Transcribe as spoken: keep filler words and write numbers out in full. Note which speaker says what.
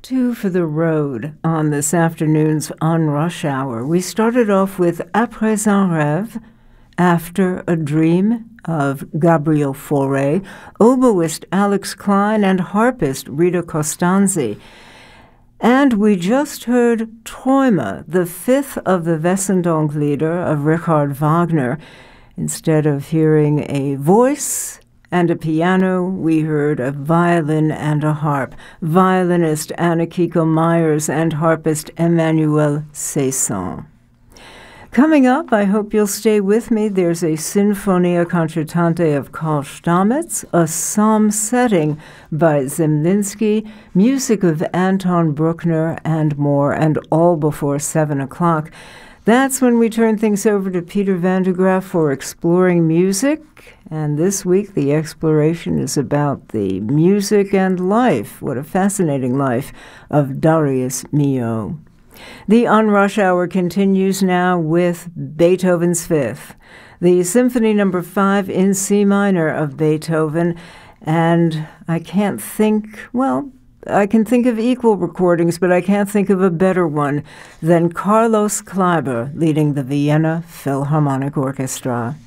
Speaker 1: Two for the road on this afternoon's On Rush Hour. We started off with Après un rêve, After a Dream of Gabriel Fauré, oboist Alex Klein, and harpist Rita Costanzi. And we just heard Träume, the fifth of the Wesendonck-Lieder of Richard Wagner. Instead of hearing a voice and a piano, we heard a violin and a harp. Violinist Anna Kiko Myers and harpist Emmanuel Cesson. Coming up, I hope you'll stay with me, there's a Sinfonia Concertante of Karl Stamitz, a psalm setting by Zemlinsky, music of Anton Bruckner, and more, and all before seven o'clock. That's when we turn things over to Peter van de Graaff for Exploring Music. And this week, the exploration is about the music and life, what a fascinating life, of Darius Milhaud. The On Rush Hour continues now with Beethoven's Fifth, the Symphony Number Five in C minor of Beethoven. And I can't think, well, I can think of equal recordings, but I can't think of a better one than Carlos Kleiber leading the Vienna Philharmonic Orchestra.